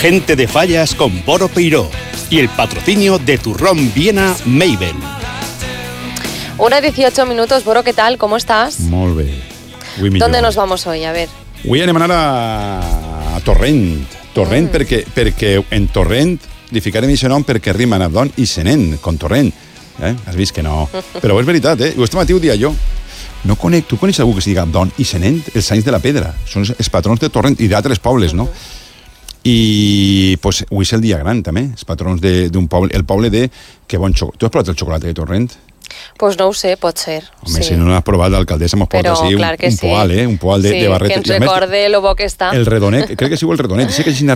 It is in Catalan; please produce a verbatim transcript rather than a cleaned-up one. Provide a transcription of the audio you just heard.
Gente de Fallas con Boro Peiró y el patrocinio de Turrón Viena Mabel. Una dieciocho minutos, Boro, ¿qué tal? ¿Cómo estás? Molt bé. ¿Dónde nos vamos hoy? A ver. Avui anem a anar a, a Torrent. Torrent mm. perquè, perquè en Torrent li ficarem aquest nom perquè rima amb don i senent, con Torrent. Eh? Has vist que no. Però és veritat, eh? Aquest matí ho dia jo. No conec, tu coneixes algú que s'hi diga Don i Senent? Els anys de la pedra. Són els patrons de Torrent i d'altres pobles, no? I pues, avui és el dia gran, també. Els patrons d'un poble, el poble de Que bon xocolata. Tu has provat el xocolata de Torrent? Pues no ho sé, pot ser. Home, sí. Si no l'has provat, l'alcaldessa mos porta així un, un sí. poal, eh? Un poal de, sí, de barreta. Que ens recorde lo bo que està. El redonet, crec que siu el redonet. Sé que